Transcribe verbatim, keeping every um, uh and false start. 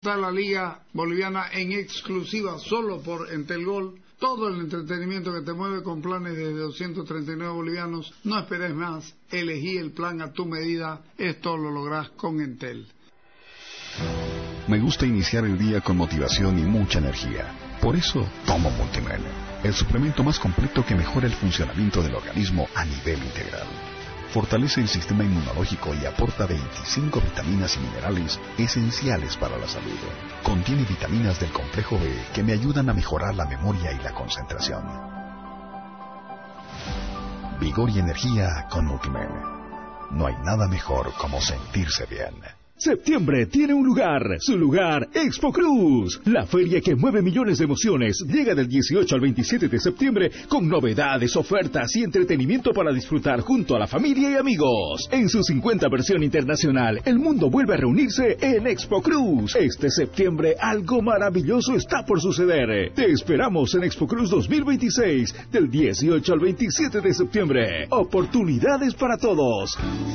Está la Liga Boliviana en exclusiva solo por Entel Gol. Todo el entretenimiento que te mueve con planes desde doscientos treinta y nueve bolivianos. No esperes más. Elegí el plan a tu medida. Esto lo lográs con Entel. Me gusta iniciar el día con motivación y mucha energía. Por eso tomo Multimen, el suplemento más completo que mejora el funcionamiento del organismo a nivel integral. Fortalece el sistema inmunológico y aporta veinticinco vitaminas y minerales esenciales para la salud. Contiene vitaminas del complejo B que me ayudan a mejorar la memoria y la concentración. Vigor y energía con Multimen. No hay nada mejor como sentirse bien. Septiembre tiene un lugar, su lugar, Expo Cruz. La feria que mueve millones de emociones llega del dieciocho al veintisiete de septiembre con novedades, ofertas y entretenimiento para disfrutar junto a la familia y amigos. En su cincuenta versión internacional, el mundo vuelve a reunirse en Expo Cruz. Este septiembre algo maravilloso está por suceder. Te esperamos en Expo Cruz dos mil veintiséis, del dieciocho al veintisiete de septiembre. Oportunidades para todos.